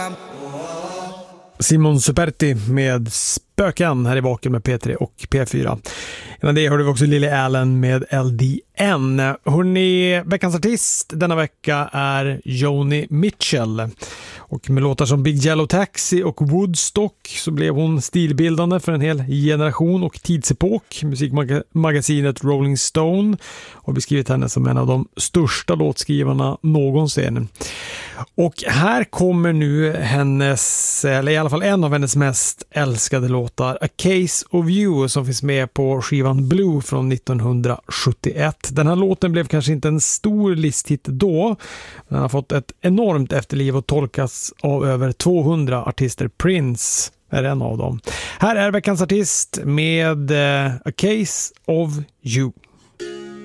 Simon Superti med Spöken här i Vaken med P3 och P4. Innan det hörde vi också Lily Allen med LDN. Hörrni, veckans artist denna vecka är Joni Mitchell. Och med låtar som Big Yellow Taxi och Woodstock så blev hon stilbildande för en hel generation och tidsepok. Musikmagasinet Rolling Stone har beskrivit henne som en av de största låtskrivarna någonsin. Och här kommer nu hennes, eller i alla fall en av hennes mest älskade låtar, A Case of You, som finns med på skivan Blue från 1971. Den här låten blev kanske inte en stor listhit då, men den har fått ett enormt efterliv och tolkas av över 200 artister. Prince är en av dem. Här är veckans artist med A Case of You.